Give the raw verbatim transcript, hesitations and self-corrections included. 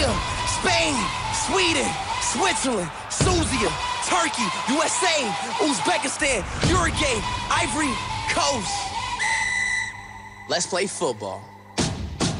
Belgium, Spain, Sweden, Switzerland, Susia, Turkey, U S A, Uzbekistan, Uruguay, Ivory Coast. Let's play football.